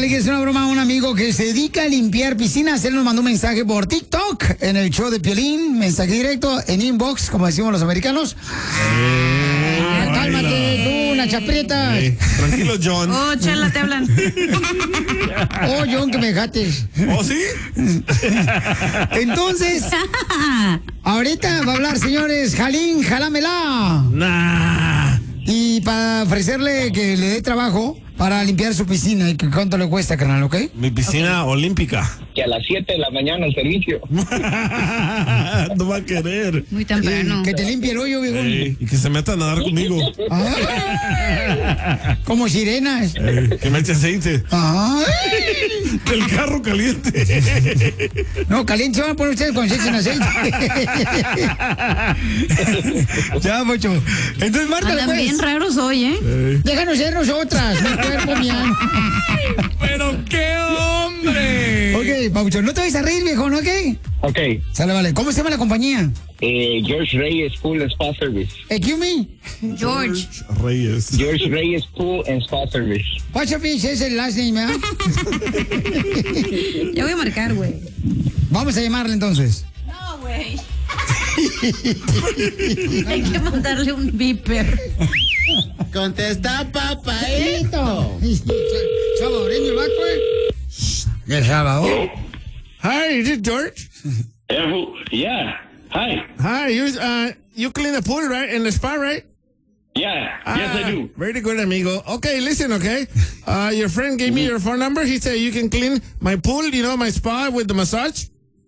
le quieres hacer una broma a un amigo que se dedica a limpiar piscinas. Él nos mandó un mensaje por TikTok en el show de Piolín, mensaje directo en inbox, como decimos los americanos. Cálmate tú, Nacha Prietas. Tranquilo, John. Oh, Chela, te hablan. Oh, John, que me dejates. ¿Oh, sí? Entonces, ahorita va a hablar, señores, Jalín, jalámela. Nah. Y para ofrecerle que le dé trabajo para limpiar su piscina. ¿Y cuánto le cuesta, carnal, ok? Mi piscina olímpica. Que a las 7 de la mañana el servicio. No va a querer. Muy temprano. Que te limpie el hoyo, viejo. Y que se meta a nadar conmigo. Como sirenas. Que me eche aceite. Ay. Del carro caliente. No, caliente se van a poner ustedes cuando se echen aceite. Ya, Pocho. Entonces, márcale, Andan pues. bien raros hoy, ¿eh? Déjanos ser nosotras, mi cuerpo, mi alma. ¡Pero qué hombre! Ok, Paucho, no te vayas a reír, viejo, ¿no? ¿Ok? Ok. Sale, vale. ¿Cómo se llama la compañía? George Reyes Pool and Spa Service. Excuse me. George. Reyes. George Reyes Pool and Spa Service. What's your bitch? Es el last name, ¿eh? Ya voy a marcar, güey. Vamos a llamarle entonces. No, güey. Hay que mandarle un beeper. Contesta, papaito. Salvadoreño el vato, ¿eh? El Salvador. Hi, is it George? Yeah. Hi. Hi, you clean the pool, right? In the spa, right? Yeah. Yes, I do. Very good, amigo. Okay, listen, okay? Your friend gave me your phone number. He said you can clean my pool, my spa with the massage.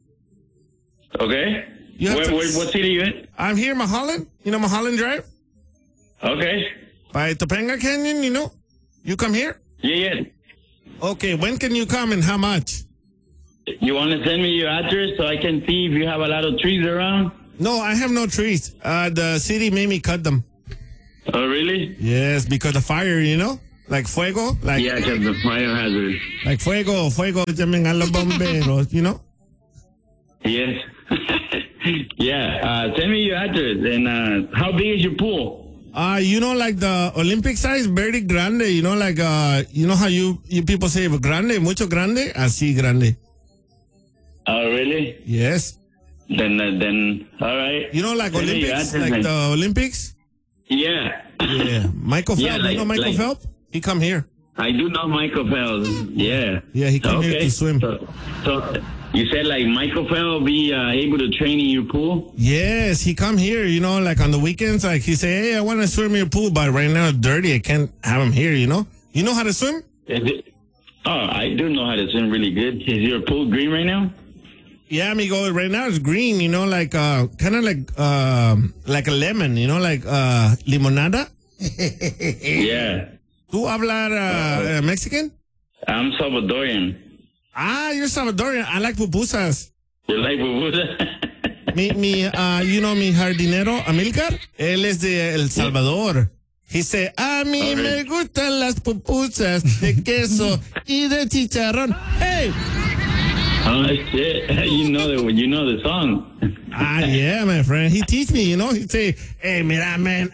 Okay. You have to- What city you in? I'm here in Mulholland. You know Mulholland Drive? Okay. By Topanga Canyon, You come here? Yeah. Okay, when can you come and how much? You want to send me your address so I can see if you have a lot of trees around? No, I have no trees. The city made me cut them. Oh, really? Yes, because of fire, Like fuego. Like, Yeah, because the fire hazard. like fuego, llamen a los bomberos, Yes. Yeah. Send me your address. And how big is your pool? Like the Olympic size, very grande, like, how you people say grande, mucho grande, así grande. Oh, really? Yes. Then, all right. Like Send me your Olympics, address, like man. the Olympics? Yeah. Yeah. Michael Yeah, Phelps, Michael like- Phelps? He come here. I do know Michael Phelps. Yeah. Yeah, he come here to swim. So you said like Michael Phelps be able to train in your pool? Yes, he come here, like on the weekends, like he say, hey, I want to swim in your pool, but right now it's dirty. I can't have him here, You know how to swim? Is it? Oh, I do know how to swim really good. Is your pool green right now? Yeah, amigo, right now it's green, like, kind of like a lemon, like, limonada. Yeah. ¿Tú hablar Mexican? I'm Salvadorian. You're Salvadorian. I like pupusas. You like pupusa? Mi jardinero, Amilcar, él es de El Salvador. He say, a mí me gustan las pupusas de queso y de chicharrón. Hey! Oh, shit. You know the song. Yeah, my friend. He teach me, He say, hey, mira, man.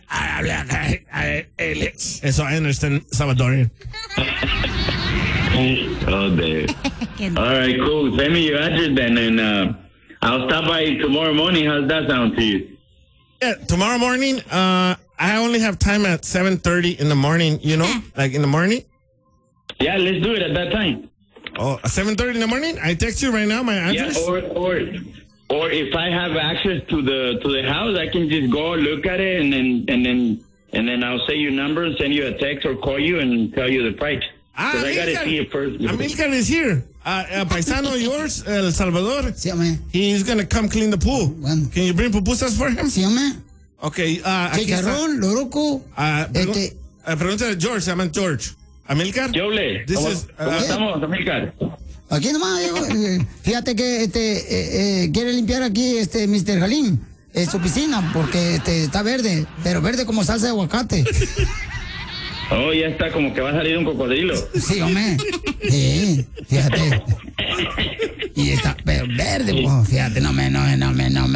So I understand Salvadorian. Oh, dude. All right, cool. Send me your address then, and I'll stop by tomorrow morning. How's that sound to you? Yeah, tomorrow morning, I only have time at 7:30 in the morning, like in the morning. Yeah, let's do it at that time. Oh, at 7:30 in the morning? I text you right now my address. Yeah, or if I have access to the house, I can just go look at it and then I'll say your number and send you a text or call you and tell you the price. Because I gotta see it first. Amilcar is here. Paisano yours, El Salvador. Sí, hombre. He's gonna come clean the pool. Bueno. Can you bring pupusas for him? Sí, hombre. Okay. Aquí está. Chicharrón, loroco. Pregúntale a George, se llama George. Amilcar. Yole, This ¿cómo is, estamos, Amilcar? Aquí nomás, viejo. Fíjate que quiere limpiar aquí Mr. Jalín su piscina porque está verde, pero verde como salsa de aguacate. Oh, ya está, como que va a salir un cocodrilo. Sí, hombre. Sí, fíjate. Y está pero verde, pues, fíjate, no me. Fíjate, no me. No.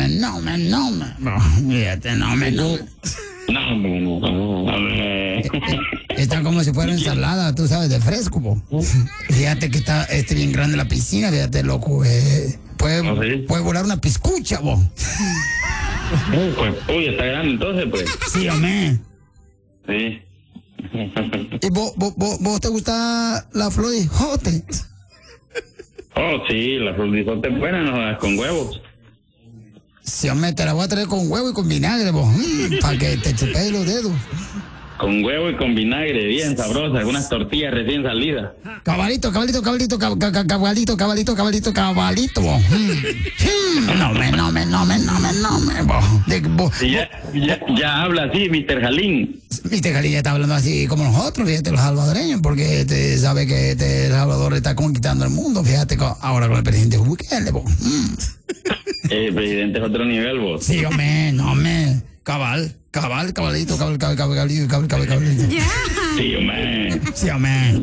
Está como si fuera ensalada, tú sabes, de fresco, po. Fíjate que está bien grande la piscina, fíjate, loco. Puede volar una piscucha, bo. Pues, uy, está grande entonces, pues. Sí, hombre. Sí. ¿Y vos te gusta la flor de jote? Oh, sí, la florizote es buena, ¿no? Con huevos. Sí, hombre, te la voy a traer con huevo y con vinagre, vos. Para que te chupes los dedos. Con huevo y con vinagre, bien sabrosa, unas tortillas recién salidas. Cabalito, vos. Vos. Ya habla así, Mr. Jalín. Viste, Jalín ya está hablando así como nosotros, fíjate, los salvadoreños, porque sabe que El Salvador está conquistando el mundo, fíjate, ahora con el presidente Bukele, vos. El presidente es otro nivel, vos. Sí, hombre, cabalito. Sí, hombre. Sí, hombre.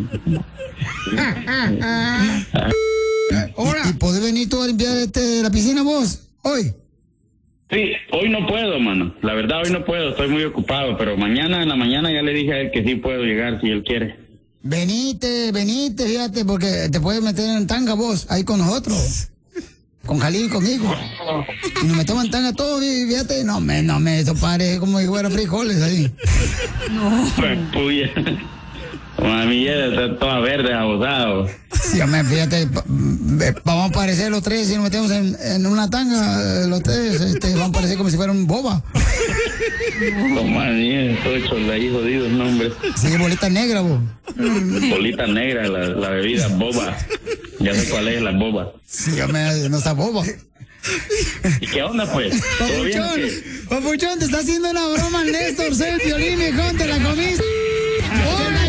Hola. ¿Y podés venir tú a limpiar la piscina vos, hoy? Sí, hoy no puedo, mano. La verdad, hoy no puedo, estoy muy ocupado, pero mañana en la mañana ya le dije a él que sí puedo llegar si él quiere. Venite, fíjate, porque te puedes meter en tanga vos, ahí con nosotros. Con Jalín, conmigo. Y nos metemos en tanga todos, fíjate. No me, eso parece como si fueran frijoles ahí. Pues, puya. Mami, ya está toda verde, abusado. Sí, hombre, fíjate, vamos a aparecer los tres si nos metemos en una tanga, los tres, vamos a parecer como si fueran boba. No, mami, estoy hecho de ahí jodidos, no, hombre. Sí, bolita negra, vos. Bolita negra, la bebida boba. Ya sé cuál es la boba. Sí, hombre, no está boba. ¿Y qué onda, pues? ¿Todo bien o qué? Papuchón, te está haciendo una broma, Néstor, soy el Piolín, viejón, te la comiste. ¡Hola,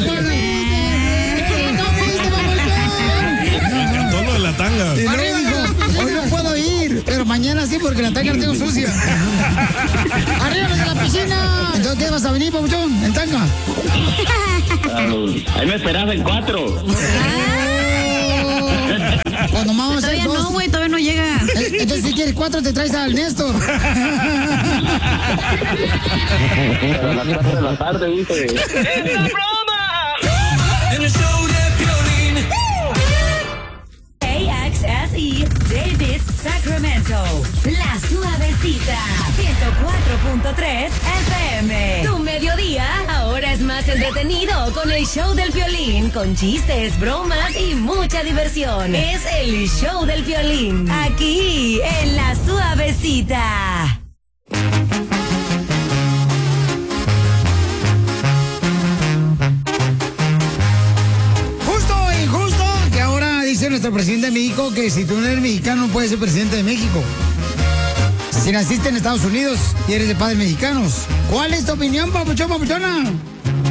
Me encantó lo de la tanga. y luego dijo, hoy no puedo ir, pero mañana sí porque la tanga la tengo sucia. ¡Arriba los de la piscina! Entonces, ¿qué vas a venir, papuchón? ¿En tanga? Ahí me esperas en 4. Cuando vamos a hacer Todavía 2. no, güey, todavía no llega. Entonces, si quieres 4, te traes al Néstor. A las 4 de la tarde, dice. KXSE Davis Sacramento. La Suavecita. 104.3 FM. Tu mediodía ahora es más entretenido con el show del Piolín, con chistes, bromas y mucha diversión. Es el show del Piolín. Aquí en La Suavecita. Dice nuestro presidente de México que si tú no eres mexicano no puedes ser presidente de México. Si naciste en Estados Unidos y eres de padres mexicanos, ¿cuál es tu opinión, papuchón, papuchona?